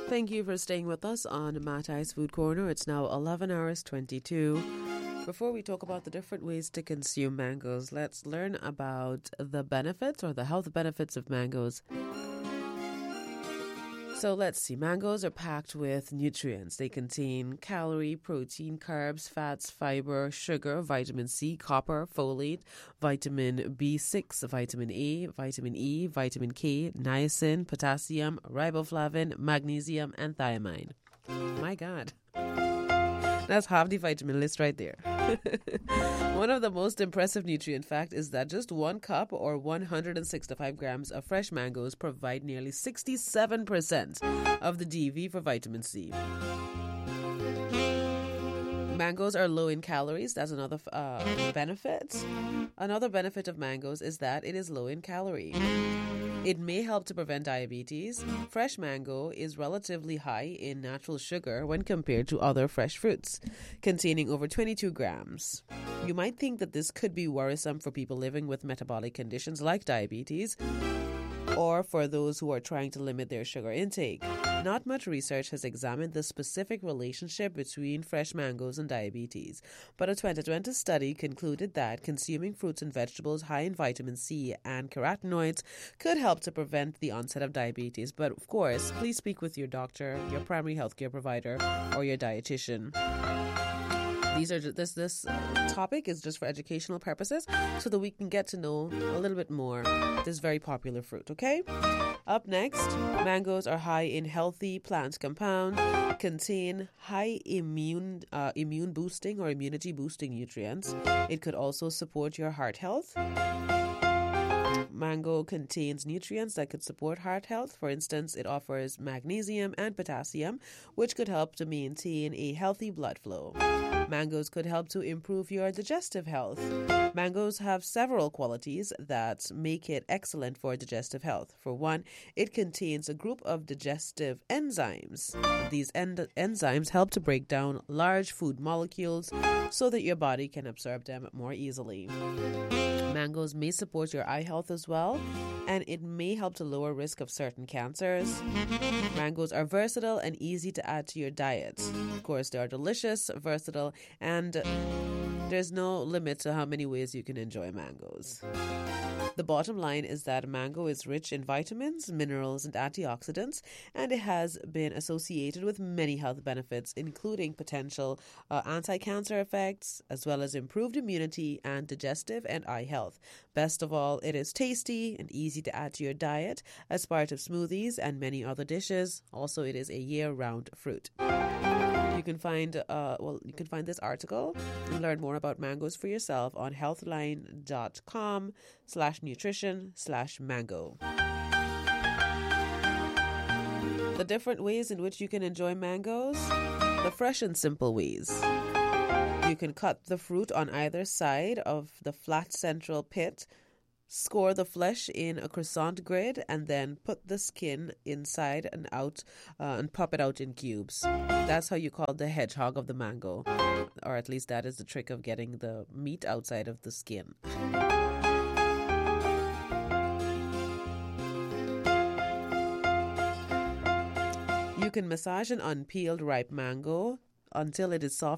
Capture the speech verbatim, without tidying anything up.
Thank you for staying with us on Matai's Food Corner. It's now eleven hours twenty-two. Before we talk about the different ways to consume mangoes, let's learn about the benefits or the health benefits of mangoes. So let's see. Mangoes are packed with nutrients. They contain calorie, protein, carbs, fats, fiber, sugar, vitamin C, copper, folate, vitamin B six, vitamin A, vitamin E, vitamin K, niacin, potassium, riboflavin, magnesium, and thiamine. My God. That's half the vitamin list right there. One of the most impressive nutrient fact is that just one cup or one hundred sixty-five grams of fresh mangoes provide nearly sixty-seven percent of the D V for vitamin C. Mangoes are low in calories. That's another uh, benefit. Another benefit of mangoes is that it is low in calorie. It may help to prevent diabetes. Fresh mango is relatively high in natural sugar when compared to other fresh fruits, containing over twenty-two grams. You might think that this could be worrisome for people living with metabolic conditions like diabetes, or for those who are trying to limit their sugar intake. Not much research has examined the specific relationship between fresh mangoes and diabetes, but a twenty twenty study concluded that consuming fruits and vegetables high in vitamin C and carotenoids could help to prevent the onset of diabetes. But of course, please speak with your doctor, your primary healthcare provider, or your dietitian. These are just, this this topic is just for educational purposes, so that we can get to know a little bit more this very popular fruit. Okay. Up next, mangoes are high in healthy plant compound, contain high immune uh, immune boosting or immunity boosting nutrients. It could also support your heart health. Mango contains nutrients that could support heart health. For instance, it offers magnesium and potassium, which could help to maintain a healthy blood flow. Mangoes could help to improve your digestive health. Mangoes have several qualities that make it excellent for digestive health. For one, it contains a group of digestive enzymes. These en- enzymes help to break down large food molecules so that your body can absorb them more easily. Mangoes may support your eye health as well, and it may help to lower risk of certain cancers. Mangoes are versatile and easy to add to your diet. Of course, they are delicious, versatile, and there's no limit to how many ways you can enjoy mangoes. The bottom line is that mango is rich in vitamins, minerals, and antioxidants, and it has been associated with many health benefits, including potential uh, anti-cancer effects, as well as improved immunity and digestive and eye health. Best of all, it is tasty and easy to add to your diet as part of smoothies and many other dishes. Also, it is a year-round fruit. You can find uh, well, you can find this article and learn more about mangoes for yourself on healthline.com slash nutrition slash mango. The different ways in which you can enjoy mangoes. The fresh and simple ways. You can cut the fruit on either side of the flat central pit, score the flesh in a croissant grid, and then put the skin inside and out uh, and pop it out in cubes. That's how you call the hedgehog of the mango, or at least that is the trick of getting the meat outside of the skin. You can massage an unpeeled ripe mango until it is soft